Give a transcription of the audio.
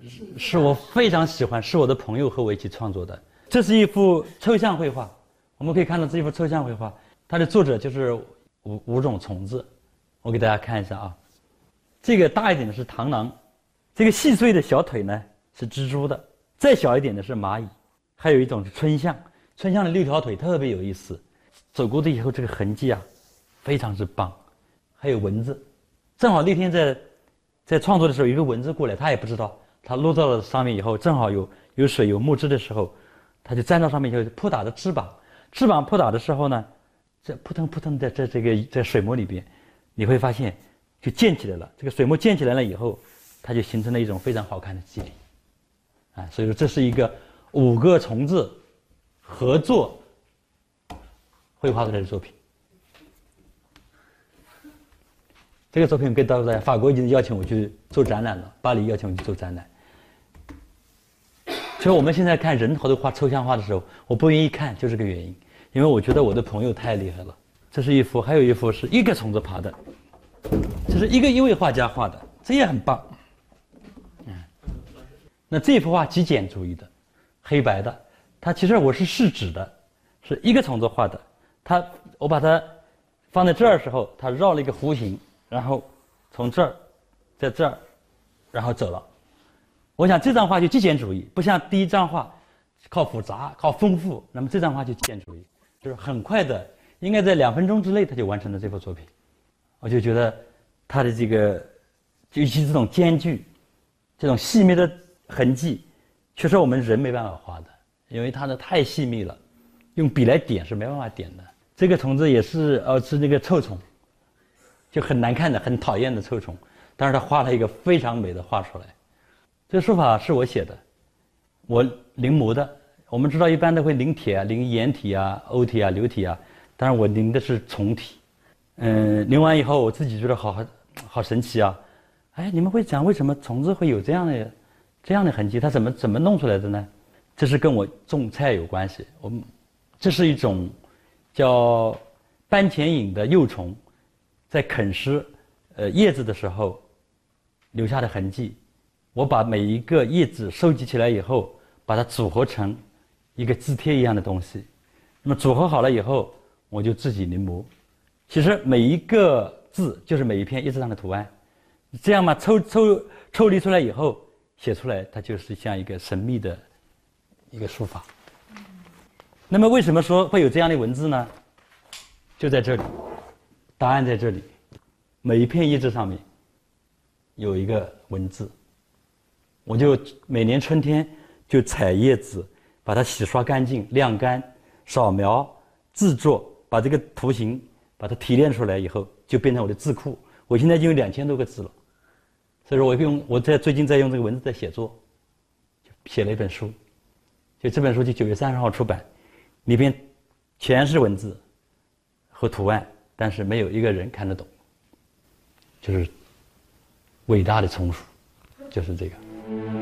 是我非常喜欢，是我的朋友和我一起创作的。这是一幅抽象绘画，我们可以看到这一幅抽象绘画，它的作者就是五种虫子。我给大家看一下啊，这个大一点的是螳螂，这个细碎的小腿呢是蜘蛛的，再小一点的是蚂蚁，还有一种是春象。春象的6条腿特别有意思，走过的以后这个痕迹啊，非常之棒。还有蚊子，正好那天在创作的时候，有一个蚊子过来，他也不知道，他落到了上面以后，正好有水有木质的时候，他就站到上面以后扑打着翅膀扑打的时候呢，这扑腾扑腾的在水墨里边，你会发现就溅起来了。这个水墨溅起来了以后，它就形成了一种非常好看的肌理，所以说这是一个5个虫子合作绘画出来的作品。这个作品跟到在法国已经邀请我去做展览了，巴黎邀请我去做展览。所以我们现在看人头的画抽象画的时候，我不愿意看，就是这个原因，因为我觉得我的朋友太厉害了。这是一幅，还有一幅是一个虫子爬的，这是一位画家画的，这也很棒。那这幅画极简主义的，黑白的，它其实我是试纸的，是一个虫子画的。我把它放在这儿的时候，它绕了一个弧形，然后从这儿，在这儿，然后走了。我想这张画就极简主义，不像第一张画靠复杂、靠丰富。那么这张画就极简主义，就是很快的，应该在2分钟之内他就完成了这幅作品。我就觉得他的这个，尤其是这种间距、这种细密的痕迹，确实我们人没办法画的，因为它的太细密了，用笔来点是没办法点的。这个虫子也是是那个臭虫，就很难看的、很讨厌的臭虫，但是他画了一个非常美的画出来。这个书法是我写的，我临摹的。我们知道一般都会临帖啊，临颜体啊、欧体啊、流体啊，当然我临的是虫体。临完以后我自己觉得好神奇啊！哎，你们会讲为什么虫子会有这样的痕迹？它怎么弄出来的呢？这是跟我种菜有关系。这是一种叫斑钱隐的幼虫，在啃食叶子的时候留下的痕迹。我把每一个叶子收集起来以后，把它组合成一个字帖一样的东西。那么组合好了以后，我就自己临摹。其实每一个字就是每一片叶子上的图案，这样嘛，抽离出来以后，写出来它就是像一个神秘的一个书法。那么为什么说会有这样的文字呢？就在这里，答案在这里，每一片叶子上面有一个文字。我就每年春天就采叶子，把它洗刷干净、晾干、扫描、制作，把这个图形把它提炼出来以后，就变成我的字库。我现在就有2000多个字了，所以说我最近在用这个文字在写作，就写了一本书，就这本书就9月30号出版，里边全是文字和图案，但是没有一个人看得懂，就是伟大的丛书，就是这个。